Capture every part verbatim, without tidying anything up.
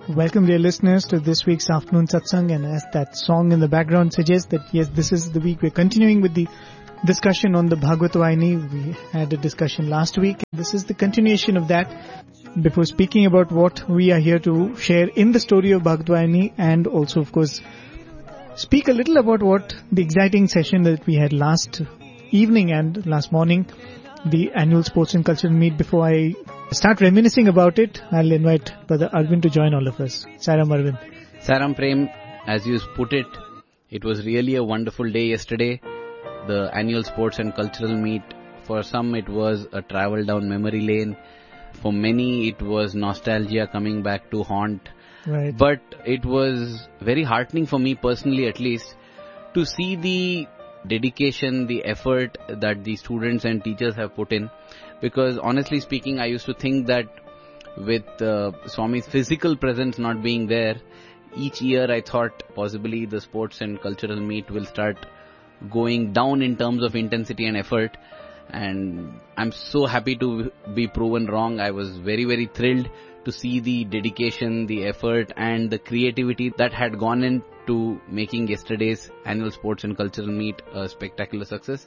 Welcome, dear listeners, to this week's afternoon satsang. And as that song in the background suggests, that yes, this is the week we're continuing with the discussion on the Bhagavata Vahini. We had a discussion last week. This is the continuation of that. Before speaking about what we are here to share in the story of Bhagavata Vahini, and also, of course, speak a little about what the exciting session that we had last evening and last morning, the annual sports and cultural meet. Before I start reminiscing about it, I'll invite Brother Arvind to join all of us. Sairam Arvind. Sairam Prem, as you put it, it was really a wonderful day yesterday. The annual sports and cultural meet. For some it was a travel down memory lane. For many it was nostalgia coming back to haunt. Right. But it was very heartening for me personally, at least, to see the dedication, the effort that the students and teachers have put in. Because honestly speaking, I used to think that with uh, Swami's physical presence not being there, each year I thought possibly the sports and cultural meet will start going down in terms of intensity and effort. And I'm so happy to be proven wrong. I was very, very thrilled to see the dedication, the effort and the creativity that had gone into making yesterday's annual sports and cultural meet a spectacular success.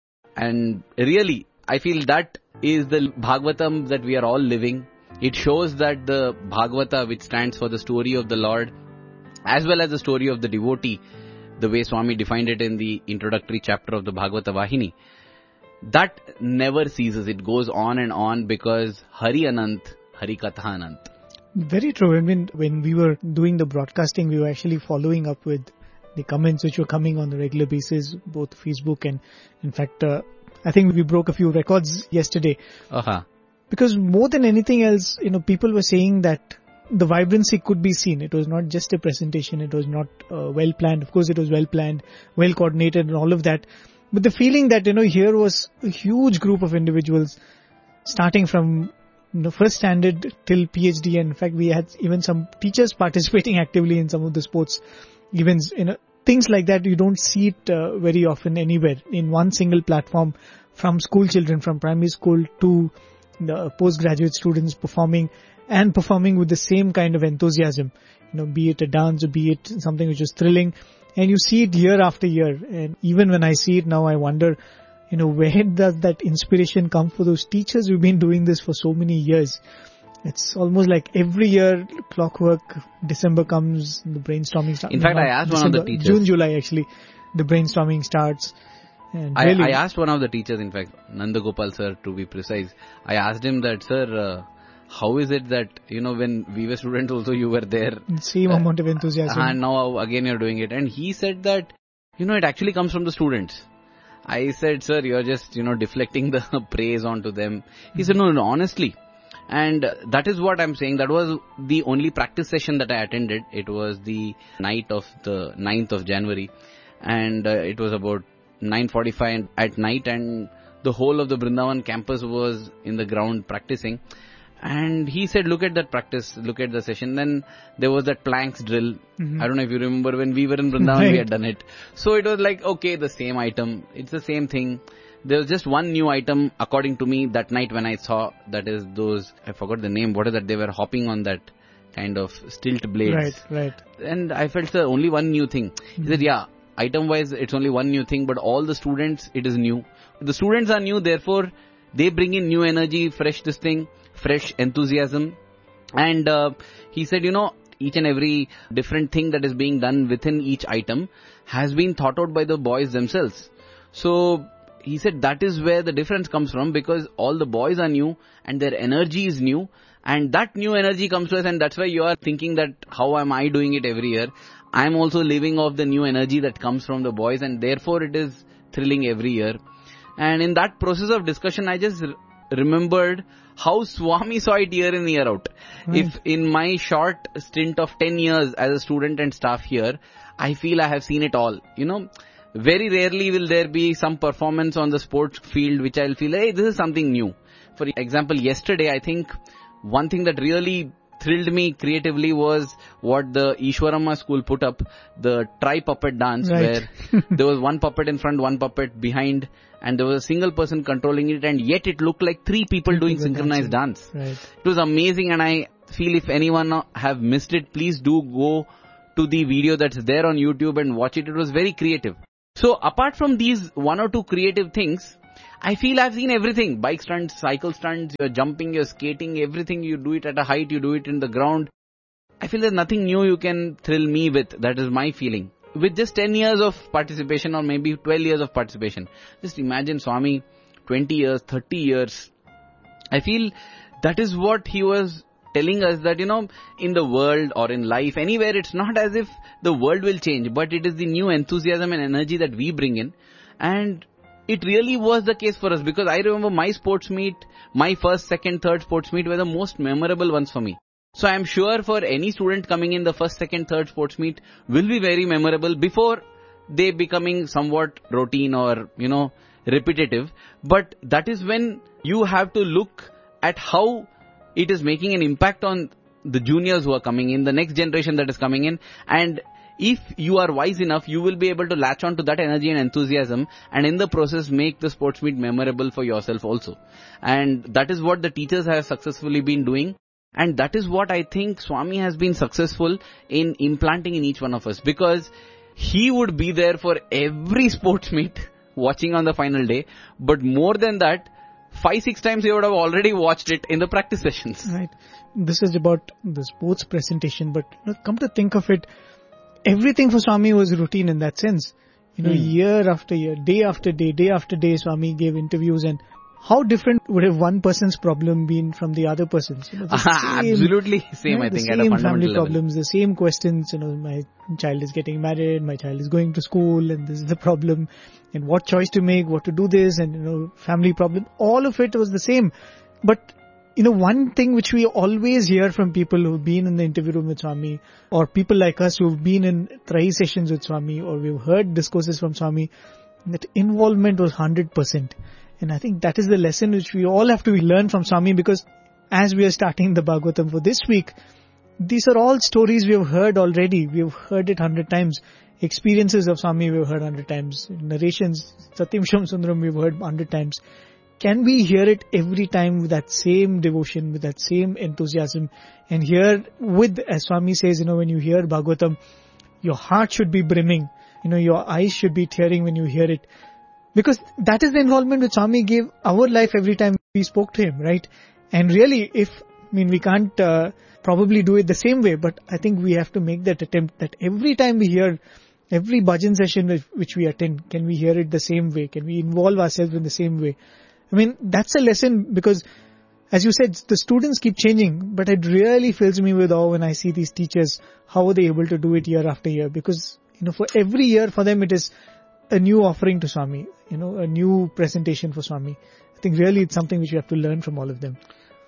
And really, I feel that is the Bhagavatam that we are all living. It shows that the Bhagavata, which stands for the story of the Lord, as well as the story of the devotee, the way Swami defined it in the introductory chapter of the Bhagavata Vahini, that never ceases. It goes on and on because Hari Anant, Hari Katha Anant. Very true. I mean, when we were doing the broadcasting, we were actually following up with the comments which were coming on a regular basis, both Facebook and, in fact, uh, I think we broke a few records yesterday. Uh-huh. Because more than anything else, you know, people were saying that the vibrancy could be seen. It was not just a presentation. It was not uh, well planned. Of course, it was well planned, well coordinated and all of that. But the feeling that, you know, here was a huge group of individuals starting from, you know, first standard till PhD. And in fact, we had even some teachers participating actively in some of the sports events. You know, things like that, you don't see it uh, very often anywhere in one single platform, from school children, from primary school to the postgraduate students performing and performing with the same kind of enthusiasm, you know, be it a dance or be it something which is thrilling. And you see it year after year. And even when I see it now, I wonder, you know, where does that inspiration come for those teachers who've been doing this for so many years? It's almost like every year, clockwork, December comes, the brainstorming starts. In fact, I asked December, one of the teachers. June, July actually, the brainstorming starts. And I, really, I asked one of the teachers, in fact, Nanda Gopal sir, to be precise. I asked him that, sir, uh, how is it that, you know, when we were students also you were there? Same uh, amount of enthusiasm. And now again you're doing it. And he said that, you know, it actually comes from the students. I said, sir, you're just, you know, deflecting the praise onto them. He mm-hmm. said, no, no, honestly. And that is what I'm saying. That was the only practice session that I attended. It was the night of the ninth of January. And uh, it was about nine forty-five at night. And the whole of the Vrindavan campus was in the ground practicing. And he said, look at that practice, look at the session. Then there was that planks drill. Mm-hmm. I don't know if you remember when we were in Vrindavan, right. We had done it. So it was like, okay, the same item. It's the same thing. There was just one new item, according to me, that night when I saw, that is those, I forgot the name, what is that? They were hopping on that kind of stilt blades. Right, right. And I felt, sir, only one new thing. Mm-hmm. He said, yeah, item-wise, it's only one new thing, but all the students, it is new. The students are new, therefore, they bring in new energy, fresh this thing. Fresh enthusiasm. And uh, he said, you know, each and every different thing that is being done within each item has been thought out by the boys themselves. So he said that is where the difference comes from, because all the boys are new and their energy is new, and that new energy comes to us, and that's why you are thinking that how am I doing it every year? I am also living off the new energy that comes from the boys, and therefore it is thrilling every year. And in that process of discussion, I just r- remembered how Swami saw it year in, year out. Right. If in my short stint of ten years as a student and staff here, I feel I have seen it all. You know, very rarely will there be some performance on the sports field which I'll feel, hey, this is something new. For example, yesterday, I think one thing that really thrilled me creatively was what the Ishwarama school put up, the tri-puppet dance, right. where there was one puppet in front, one puppet behind, and there was a single person controlling it, and yet it looked like three people doing synchronized dance. Right. It was amazing, and I feel if anyone have missed it, please do go to the video that's there on YouTube and watch it. It was very creative. So apart from these one or two creative things, I feel I've seen everything. Bike stunts, cycle stunts, you're jumping, you're skating, everything. You do it at a height, you do it in the ground. I feel there's nothing new you can thrill me with. That is my feeling. With just ten years of participation or maybe twelve years of participation. Just imagine Swami, twenty years, thirty years. I feel that is what he was telling us, that, you know, in the world or in life, anywhere, it's not as if the world will change, but it is the new enthusiasm and energy that we bring in. And it really was the case for us, because I remember my sports meet, my first, second, third sports meet were the most memorable ones for me. So I am sure for any student coming in, the first, second, third sports meet will be very memorable before they becoming somewhat routine or, you know, repetitive. But that is when you have to look at how it is making an impact on the juniors who are coming in, the next generation that is coming in. And if you are wise enough, you will be able to latch on to that energy and enthusiasm, and in the process make the sports meet memorable for yourself also. And that is what the teachers have successfully been doing. And that is what I think Swami has been successful in implanting in each one of us, because he would be there for every sports meet watching on the final day. But more than that, five, six times he would have already watched it in the practice sessions. Right. This is about the sports presentation, but you know, come to think of it, everything for Swami was routine in that sense. You know, mm. year after year, day after day, day after day, Swami gave interviews, and how different would have one person's problem been from the other person's? You know, the same, absolutely same, yeah, I think, the at a same fundamental family level. problems, the same questions. You know, my child is getting married, my child is going to school, and this is the problem, and what choice to make, what to do this, and you know, family problem. All of it was the same. But you know, one thing which we always hear from people who've been in the interview room with Swami, or people like us who've been in Trahi sessions with Swami, or we've heard discourses from Swami, that involvement was one hundred percent. And I think that is the lesson which we all have to learn from Swami, because as we are starting the Bhagavatam for this week, these are all stories we have heard already. We have heard it hundred times. Experiences of Swami we have heard hundred times. Narrations, Satyam Sham Sundaram we have heard hundred times. Can we hear it every time with that same devotion, with that same enthusiasm? And here with, as Swami says, you know, when you hear Bhagavatam, your heart should be brimming. You know, your eyes should be tearing when you hear it. Because that is the involvement which Swami gave our life every time we spoke to him, right? And really, if, I mean, we can't uh, probably do it the same way, but I think we have to make that attempt that every time we hear, every bhajan session which, which we attend, can we hear it the same way? Can we involve ourselves in the same way? I mean, that's a lesson, because as you said, the students keep changing, but it really fills me with awe when I see these teachers, how are they able to do it year after year? Because, you know, for every year for them it is a new offering to Swami, you know, a new presentation for Swami. I think really it's something which you have to learn from all of them.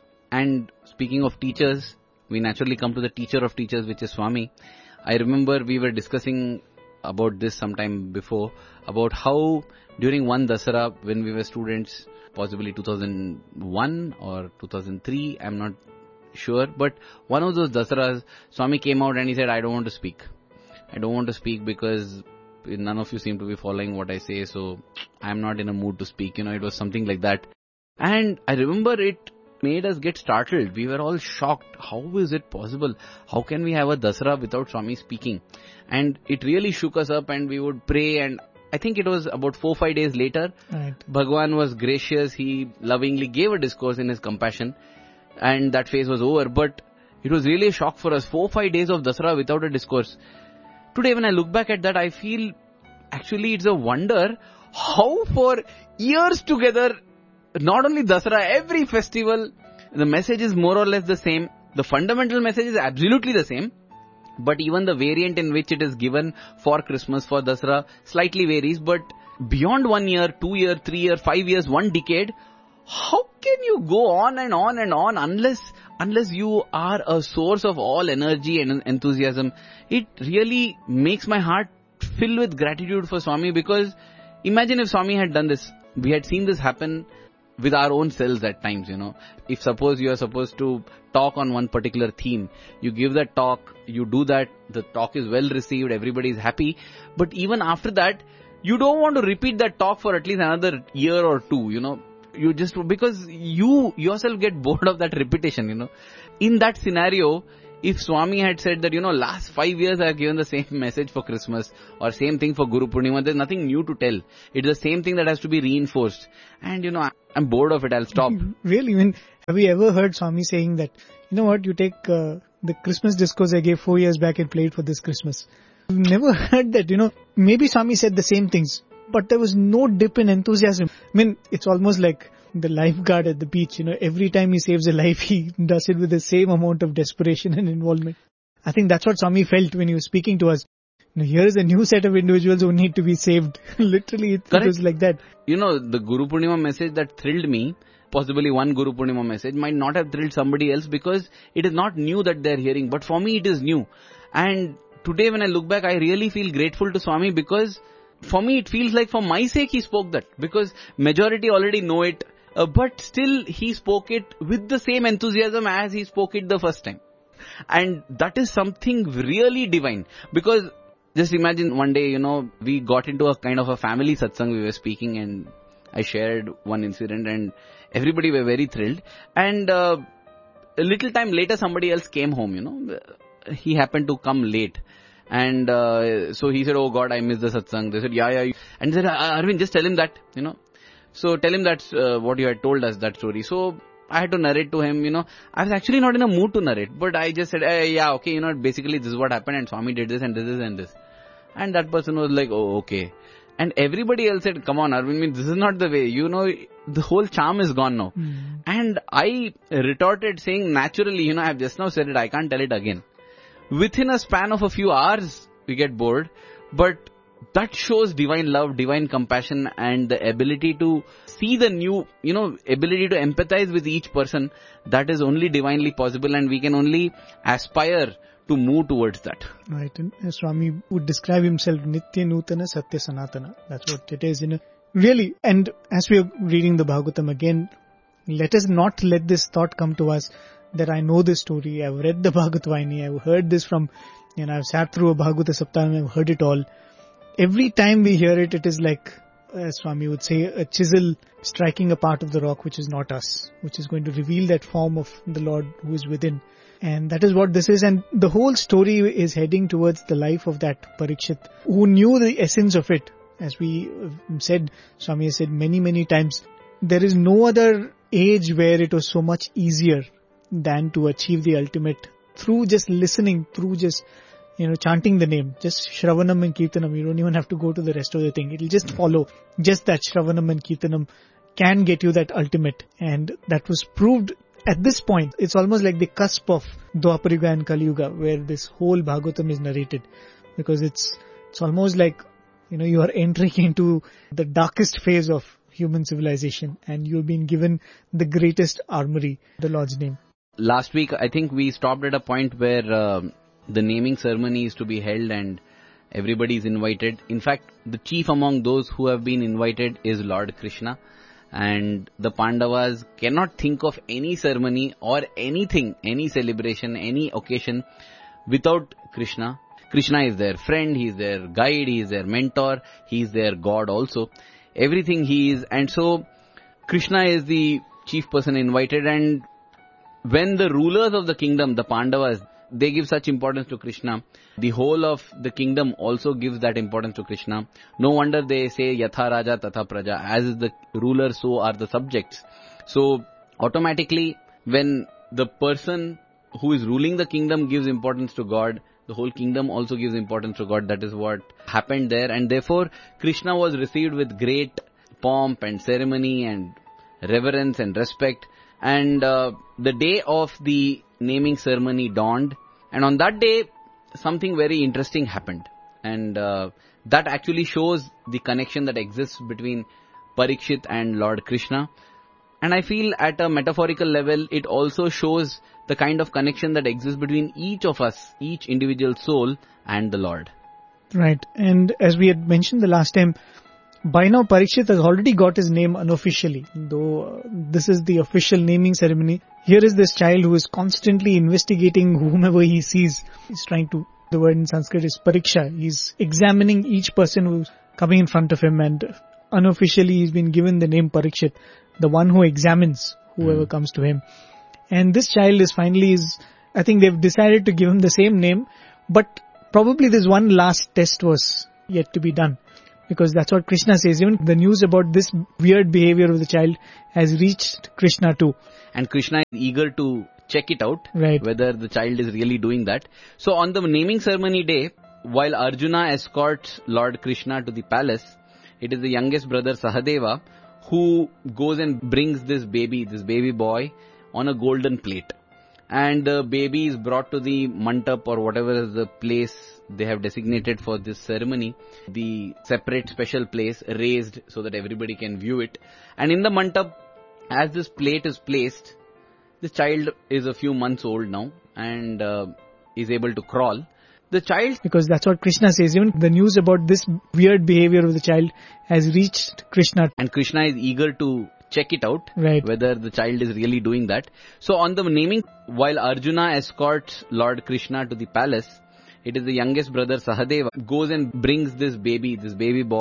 And speaking of teachers, we naturally come to the teacher of teachers, which is Swami. I remember we were discussing about this sometime before, about how during one Dasara when we were students, possibly two thousand one or two thousand three, I'm not sure, but one of those Dasaras, Swami came out and he said, I don't want to speak. I don't want to speak because none of you seem to be following what I say, so I'm not in a mood to speak. You know, it was something like that. And I remember it made us get startled. We were all shocked. How is it possible? How can we have a Dasara without Swami speaking? And it really shook us up, and we would pray, and I think it was about four five days later, right. Bhagwan was gracious. He lovingly gave a discourse in his compassion, and that phase was over. But it was really a shock for us. Four five days of Dasara without a discourse. Today when I look back at that, I feel actually it's a wonder how for years together, not only Dasara, every festival, the message is more or less the same. The fundamental message is absolutely the same. But even the variant in which it is given for Christmas, for Dasara, slightly varies. But beyond one year, two year, three year, five years, one decade, how can you go on and on and on unless unless you are a source of all energy and enthusiasm? It really makes my heart fill with gratitude for Swami, because imagine if Swami had done this. We had seen this happen with our own selves at times, you know. If suppose you are supposed to talk on one particular theme, you give that talk, you do that, the talk is well received, everybody is happy. But even after that, you don't want to repeat that talk for at least another year or two, you know. You just, because you yourself get bored of that repetition, you know. in that scenario, if Swami had said that, you know, last five years I have given the same message for Christmas or same thing for Guru Purnima, there's nothing new to tell. It's the same thing that has to be reinforced. And, you know, I'm bored of it. I'll stop. Really? I mean, have you ever heard Swami saying that, you know what, you take uh, the Christmas discourse I gave four years back and play it for this Christmas? I've never heard that, you know. Maybe Swami said the same things, but there was no dip in enthusiasm. I mean, it's almost like the lifeguard at the beach, you know, every time he saves a life, he does it with the same amount of desperation and involvement. I think that's what Swami felt when he was speaking to us. You know, here is a new set of individuals who need to be saved. Literally, it, it was like that. You know, the Guru Purnima message that thrilled me, possibly one Guru Purnima message, might not have thrilled somebody else because it is not new that they are hearing. But for me, it is new. And today when I look back, I really feel grateful to Swami because for me, it feels like for my sake, he spoke that. Because majority already know it. Uh, but still, he spoke it with the same enthusiasm as he spoke it the first time. And that is something really divine. Because just imagine one day, you know, we got into a kind of a family satsang. We were speaking and I shared one incident and everybody were very thrilled. And uh, a little time later, somebody else came home, you know. He happened to come late. And uh, so he said, oh God, I missed the satsang. They said, yeah, yeah. And they said, Arvind, just tell him that, you know. So tell him that's uh, what you had told us, that story. So I had to narrate to him, you know. I was actually not in a mood to narrate, but I just said, hey, yeah, okay, you know, basically this is what happened and Swami did this and this is and this. And that person was like, oh, okay. And everybody else said, come on, Arvind, this is not the way. You know, the whole charm is gone now. Mm. And I retorted saying, naturally, you know, I have just now said it, I can't tell it again. Within a span of a few hours, we get bored, but that shows divine love, divine compassion and the ability to see the new, you know, ability to empathize with each person. That is only divinely possible and we can only aspire to move towards that. Right. And Swami would describe himself Nitya Nutana Satya Sanatana. That's what it is. You know, really. And as we are reading the Bhagavatam again, let us not let this thought come to us that I know this story. I've read the Bhagavat-Vayani. I've heard this from, you know, I've sat through a Bhagavata Saptaham. I've heard it all. Every time we hear it, it is like, as Swami would say, a chisel striking a part of the rock which is not us, which is going to reveal that form of the Lord who is within. And that is what this is. And the whole story is heading towards the life of that Parikshit, who knew the essence of it. As we said, Swami has said many, many times, there is no other age where it was so much easier than to achieve the ultimate through just listening, through just, you know, chanting the name, just Shravanam and Kirtanam. You don't even have to go to the rest of the thing. It'll just follow. Just that Shravanam and Kirtanam can get you that ultimate. And that was proved at this point. It's almost like the cusp of Dwapara and Kali Yuga, where this whole Bhagavatam is narrated. Because it's, it's almost like, you know, you are entering into the darkest phase of human civilization and you've been given the greatest armory, the Lord's name. Last week, I think we stopped at a point where uh, the naming ceremony is to be held and everybody is invited. In fact, the chief among those who have been invited is Lord Krishna. And the Pandavas cannot think of any ceremony or anything, any celebration, any occasion without Krishna. Krishna is their friend, he is their guide, he is their mentor, he is their God also. Everything he is. And so, Krishna is the chief person invited, and when the rulers of the kingdom, the Pandavas, they give such importance to Krishna, the whole of the kingdom also gives that importance to Krishna. No wonder they say Yatha Raja Tatha Praja, as is the ruler, so are the subjects. So automatically when the person who is ruling the kingdom gives importance to God, the whole kingdom also gives importance to God. That is what happened there, and therefore Krishna was received with great pomp and ceremony and reverence and respect. And uh, the day of the naming ceremony dawned, and on that day something very interesting happened, and uh, that actually shows the connection that exists between Parikshit and Lord Krishna. And I feel at a metaphorical level it also shows the kind of connection that exists between each of us, each individual soul and the Lord. Right. And as we had mentioned the last time, by now Parikshit has already got his name unofficially, though uh, this is the official naming ceremony. Here is this child who is constantly investigating whomever he sees. He's trying to, the word in Sanskrit is pariksha. He's examining each person who's coming in front of him, and unofficially he's been given the name Parikshit, the one who examines whoever mm. comes to him. And this child is finally is, I think they've decided to give him the same name, but probably this one last test was yet to be done. Because that's what Krishna says. Even the news about this weird behavior of the child has reached Krishna too. And Krishna is eager to check it out, right, whether the child is really doing that. So on the naming ceremony day, while Arjuna escorts Lord Krishna to the palace, it is the youngest brother Sahadeva who goes and brings this baby, this baby boy on a golden plate. And the baby is brought to the mandap or whatever is the place they have designated for this ceremony, the separate special place raised so that everybody can view it. And in the mandap, as this plate is placed, the child is a few months old now and uh, is able to crawl. The child... Because that's what Krishna says. Even the news about this weird behavior of the child has reached Krishna. And Krishna is eager to check it out, right, whether the child is really doing that. So on the naming, while Arjuna escorts Lord Krishna to the palace, it is the youngest brother Sahadeva goes and brings this baby, this baby boy